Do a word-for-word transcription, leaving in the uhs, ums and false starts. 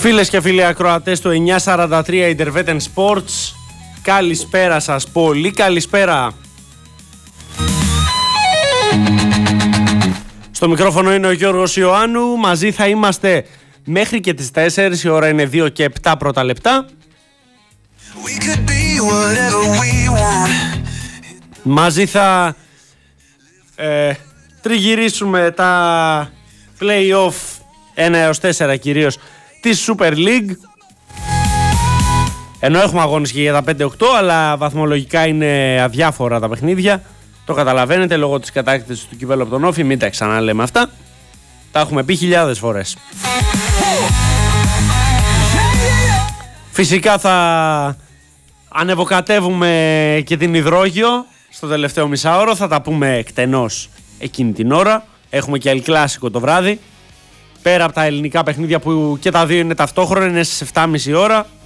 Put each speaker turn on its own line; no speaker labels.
Φίλες και φίλοι ακροατές του εννιακόσια σαράντα τρία Intervetten Sports, καλησπέρα σας, πολύ καλησπέρα. Στο μικρόφωνο είναι ο Γιώργος Ιωάννου, μαζί θα είμαστε μέχρι και τις τέσσερις, η ώρα είναι δύο και επτά πρώτα λεπτά. Μαζί θα ε, τριγυρίσουμε τα play-off ένα έως τέσσερα κυρίως της Super League. Ενώ έχουμε αγώνες και για τα πέντε οκτώ, αλλά βαθμολογικά είναι αδιάφορα τα παιχνίδια. Το καταλαβαίνετε λόγω της κατάκτησης του κυπέλλου από τον Όφη, μην τα ξαναλέμε αυτά. Τα έχουμε πει χιλιάδες φορές. Φυσικά θα ανεβοκατεύουμε και την υδρόγειο στο τελευταίο μισάωρο. Θα τα πούμε εκτενώς εκείνη την ώρα. Έχουμε και El Clásico το βράδυ. Πέρα από τα ελληνικά παιχνίδια που και τα δύο είναι ταυτόχρονα, είναι στις επτά και μισή ώρα.